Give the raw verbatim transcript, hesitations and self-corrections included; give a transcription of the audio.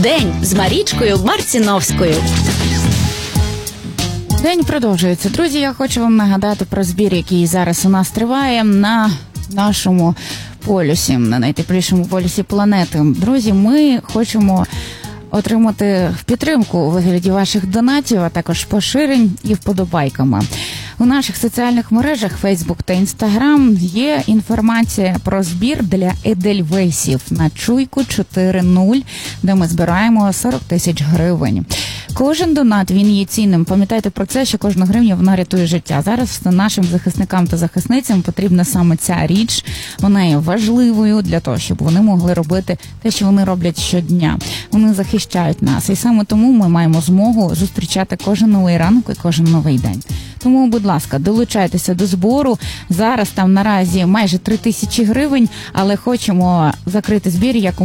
День з Марічкою Марціновською. День продовжується. Друзі, я хочу вам нагадати про збір, який зараз у нас триває на нашому полюсі, на найтеплішому полюсі планети. Друзі, ми хочемо отримати підтримку у вигляді ваших донатів, а також поширень і вподобайками. У наших соціальних мережах Facebook та Instagram є інформація про збір для Едельвейсів на Чуйку чотири нуль, де ми збираємо сорок тисяч гривень. Кожен донат, він є цінним. Пам'ятайте про це, що кожна гривня, вона рятує життя. Зараз нашим захисникам та захисницям потрібна саме ця річ. Вона є важливою для того, щоб вони могли робити те, що вони роблять щодня. Вони захищають нас. І саме тому ми маємо змогу зустрічати кожен новий ранок і кожен новий день. Тому, будь ласка, долучайтеся до збору. Зараз там наразі майже три тисячі гривень, але хочемо закрити збір як